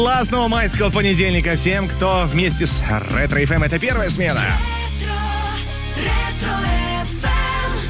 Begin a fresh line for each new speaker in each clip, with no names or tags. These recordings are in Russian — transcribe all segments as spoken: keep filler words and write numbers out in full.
Классного майского понедельника всем, кто вместе с Ретро эф эм. Это первая смена.
Ретро эф эм.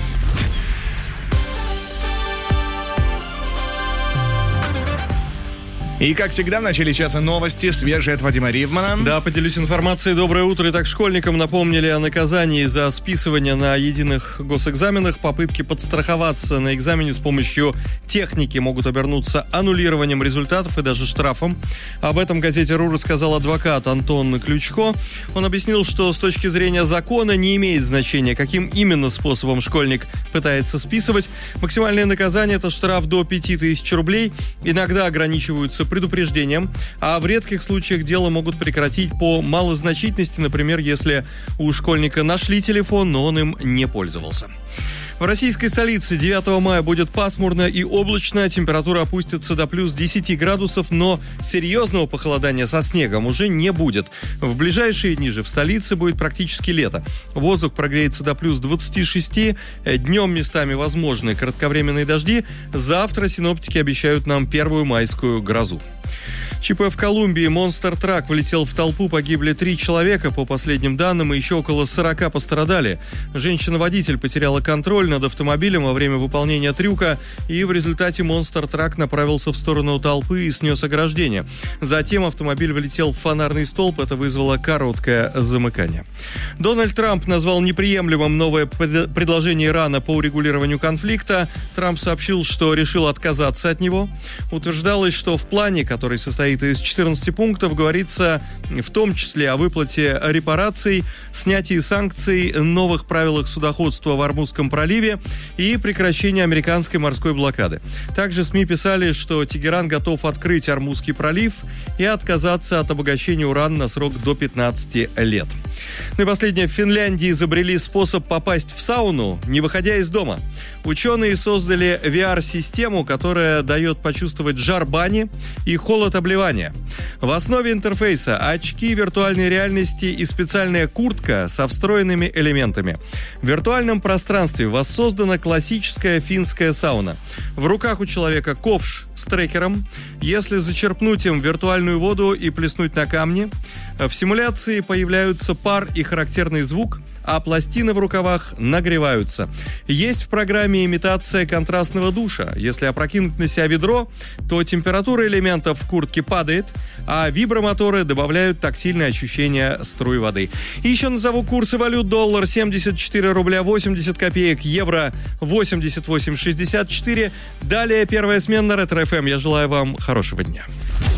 И, как всегда, в начале часа новости, свежие от Вадима Ривмана.
Да, поделюсь информацией. Доброе утро. Итак, школьникам напомнили о наказании за списывание на единых госэкзаменах. Попытки подстраховаться на экзамене с помощью техники могут обернуться аннулированием результатов и даже штрафом. Об этом газете РУ рассказал адвокат Антон Ключко. Он объяснил, что с точки зрения закона не имеет значения, каким именно способом школьник пытается списывать. Максимальное наказание – это штраф до пяти тысяч рублей. Иногда ограничиваются предупреждением, а в редких случаях дело могут прекратить по малозначительности, например, если у школьника нашли телефон, но он им не пользовался. В российской столице девятого мая будет пасмурно и облачно, температура опустится до плюс десять градусов, но серьезного похолодания со снегом уже не будет. В ближайшие дни же в столице будет практически лето. Воздух прогреется до плюс двадцать шесть, днем местами возможны кратковременные дожди. Завтра синоптики обещают нам первую майскую грозу. ЧП в Колумбии. Монстр-трак влетел в толпу, погибли три человека, по последним данным, и еще около сорока пострадали. Женщина-водитель потеряла контроль над автомобилем во время выполнения трюка, и в результате монстр-трак направился в сторону толпы и снес ограждение. Затем автомобиль влетел в фонарный столб, это вызвало короткое замыкание. Дональд Трамп назвал неприемлемым новое предложение Ирана по урегулированию конфликта. Трамп сообщил, что решил отказаться от него. Утверждалось, что в плане, который состоит из четырнадцати пунктов, говорится в том числе о выплате репараций, снятии санкций, новых правилах судоходства в Ормузском проливе и прекращении американской морской блокады. Также СМИ писали, что Тегеран готов открыть Ормузский пролив и отказаться от обогащения урана на срок до пятнадцати лет. Ну и последнее. В Финляндии изобрели способ попасть в сауну, не выходя из дома. Ученые создали ви ар-систему, которая дает почувствовать жар бани и холод обливания. В основе интерфейса очки виртуальной реальности и специальная куртка со встроенными элементами. В виртуальном пространстве воссоздана классическая финская сауна. В руках у человека ковш с трекером. Если зачерпнуть им виртуальную воду и плеснуть на камни, в симуляции появляются пар и характерный звук, а пластины в рукавах нагреваются. Есть в программе имитация контрастного душа. Если опрокинуть на себя ведро, то температура элементов в куртке падает, а вибромоторы добавляют тактильное ощущение струй воды. И еще назову курсы валют. Доллар семьдесят четыре рубля восемьдесят копеек, евро восемьдесят восемь шестьдесят четыре. Далее первая смена Ретро эф эм. Я желаю вам хорошего дня.